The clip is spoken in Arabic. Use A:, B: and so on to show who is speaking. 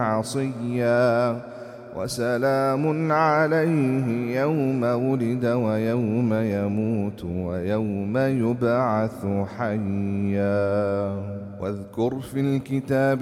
A: عصيا وسلام عليه يوم ولد ويوم يموت ويوم يبعث حيا. واذكر في الكتاب